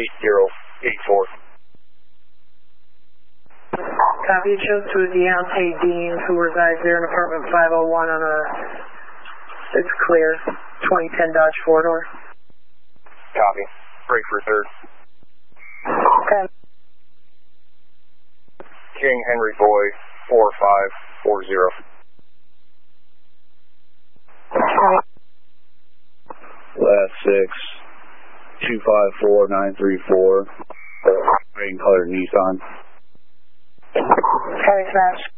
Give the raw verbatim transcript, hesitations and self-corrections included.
eight zero eight four. Copy, shows to Deontay Dean, who resides there in apartment five oh one on a, it's clear, twenty ten Dodge four-door. Copy. Break for third. Okay. King Henry Boy, four five four zero. Okay. Last six, two five four nine three four, green colored Nissan. Copy, smash.